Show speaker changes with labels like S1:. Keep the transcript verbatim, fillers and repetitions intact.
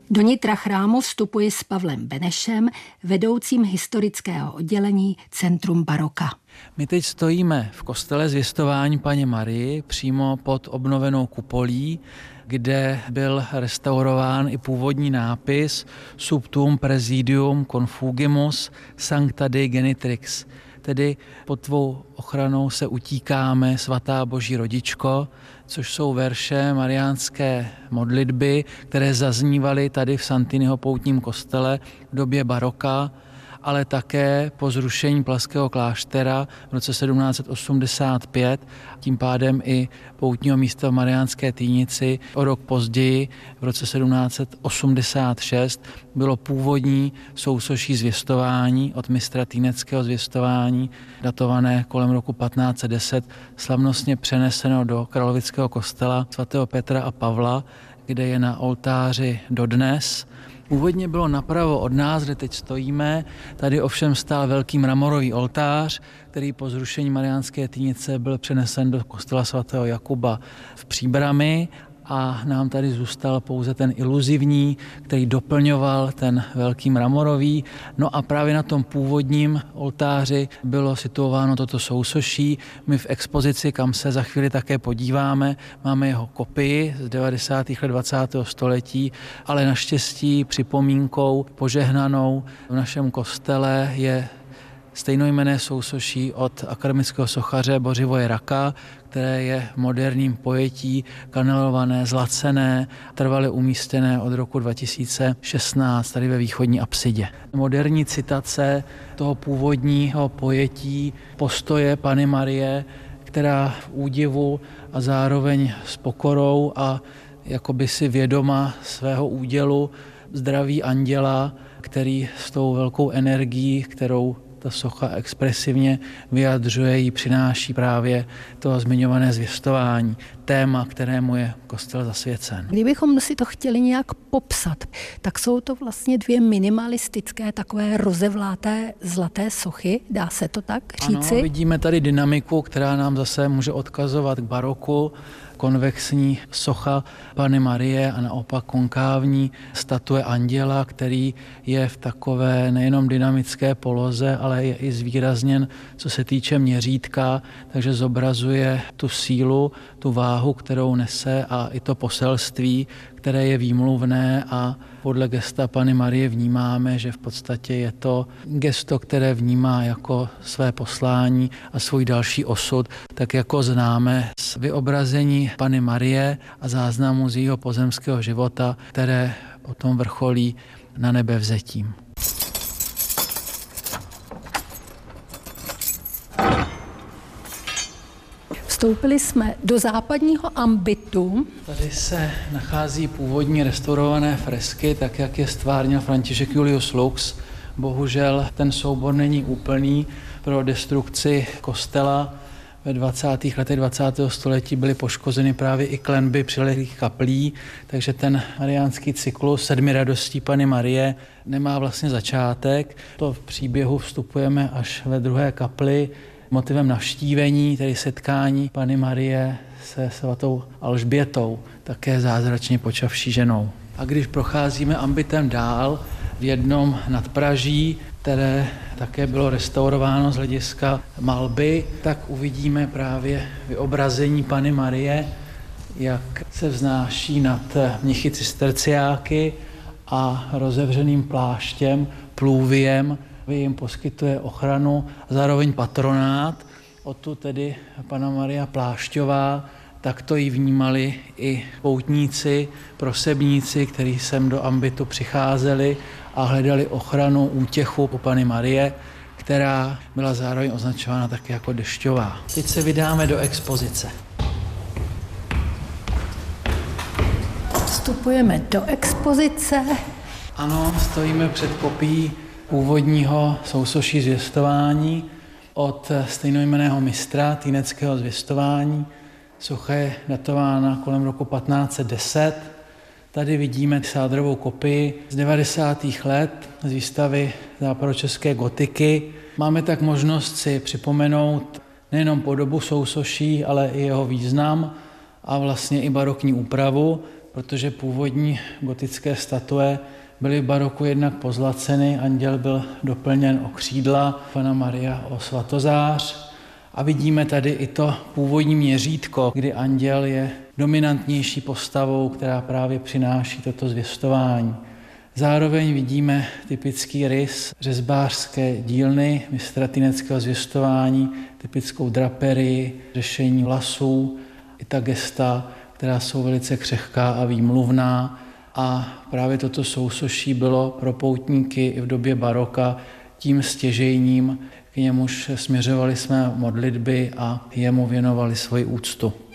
S1: Do nitra chrámu vstupuji s Pavlem Benešem, vedoucím historického oddělení Centrum baroka.
S2: My teď stojíme v kostele Zvěstování Panny Marii přímo pod obnovenou kupolí, kde byl restaurován i původní nápis Subtum Praesidium Confugimus Sancta Dei Genitrix. Tedy pod tvou ochranou se utíkáme, svatá Boží rodičko, což jsou verše mariánské modlitby, které zaznívaly tady v Santiniho poutním kostele v době baroka, ale také po zrušení Plaského kláštera v roce sedmnáct osmdesát pět, tím pádem i poutního místa v Mariánské Týnici o rok později, v roce sedmnáct osmdesát šest, bylo původní sousoší zvěstování od mistra týneckého zvěstování, datované kolem roku patnáct set deset, slavnostně přeneseno do Kralovického kostela svatého Petra a Pavla, kde je na oltáři dodnes. Původně bylo napravo od nás, kde teď stojíme, tady ovšem stál velký mramorový oltář, který po zrušení Mariánské Týnice byl přenesen do kostela svatého Jakuba v Příbrami a nám tady zůstal pouze ten iluzivní, který doplňoval ten velký mramorový. No a právě na tom původním oltáři bylo situováno toto sousoší. My v expozici, kam se za chvíli také podíváme, máme jeho kopii z devadesátých let dvacátého století, ale naštěstí připomínkou požehnanou v našem kostele je stejnojmenné sousoší od akademického sochaře Bořivoje Raka, které je v moderním pojetí kanelované, zlacené, trvale umístěné od roku dva tisíce šestnáct tady ve východní apsidě. Moderní citace toho původního pojetí postoje Panny Marie, která v údivu a zároveň s pokorou a jakoby si vědoma svého údělu zdraví anděla, který s tou velkou energií, kterou ta socha expresivně vyjadřuje, jí přináší právě to zmiňované zvěstování, téma, kterému je kostel zasvěcen.
S1: Kdybychom si to chtěli nějak popsat, tak jsou to vlastně dvě minimalistické, takové rozevláté zlaté sochy, dá se to tak říci?
S2: Ano, vidíme tady dynamiku, která nám zase může odkazovat k baroku, konvexní socha Panny Marie a naopak konkávní statue anděla, který je v takové nejenom dynamické poloze, ale je i zvýrazněn, co se týče měřítka, takže zobrazuje tu sílu, tu váhu, kterou nese a i to poselství, které je výmluvné a podle gesta Panny Marie vnímáme, že v podstatě je to gesto, které vnímá jako své poslání a svůj další osud, tak jako známe z vyobrazení Panny Marie a záznamu z jejího pozemského života, které potom vrcholí na nebevzetím.
S1: Vstoupili jsme do západního ambitu.
S2: Tady se nachází původní restaurované fresky, tak jak je stvárnil František Julius Lux. Bohužel ten soubor není úplný. Pro destrukci kostela ve dvacátých letech dvacátého století byly poškozeny právě i klenby přilehlých kaplí, takže ten mariánský cyklus Sedmi radostí Panny Marie nemá vlastně začátek. To v příběhu vstupujeme až ve druhé kapli, motivem navštívení, tedy setkání Panny Marie se svatou Alžbětou, také zázračně počavší ženou. A když procházíme ambitem dál, v jednom nadpraží, které také bylo restaurováno z hlediska malby, tak uvidíme právě vyobrazení Panny Marie, jak se vznáší nad mnichy cisterciáky a rozevřeným pláštěm, plůviem, jim poskytuje ochranu, zároveň patronát. Odtud tedy Panna Maria Plášťová, tak to ji vnímali i poutníci, prosebníci, kteří sem do ambitu přicházeli a hledali ochranu, útěchu u Panny Marie, která byla zároveň označována také jako dešťová. Teď se vydáme do expozice.
S1: Vstupujeme do expozice.
S2: Ano, stojíme před kopií původního sousoší zvěstování od stejnojmenného mistra týneckého zvěstování. Socha je datována kolem roku patnáct set deset. Tady vidíme sádrovou kopii z devadesátých let z výstavy západočeské gotiky. Máme tak možnost si připomenout nejenom podobu sousoší, ale i jeho význam a vlastně i barokní úpravu. protože původní gotické statue byly v baroku jednak pozlaceny, anděl byl doplněn o křídla, Panna Maria o svatozář a vidíme tady i to původní měřítko, kdy anděl je dominantnější postavou, která právě přináší toto zvěstování. Zároveň vidíme typický rys řezbářské dílny mistra Tyneckého zvěstování, typickou draperii, řešení vlasů, i ta gesta, která jsou velice křehká a výmluvná. A právě toto sousoší bylo pro poutníky i v době baroka tím stěžejním, k němuž směřovali jsme modlitby a jemu věnovali svoji úctu.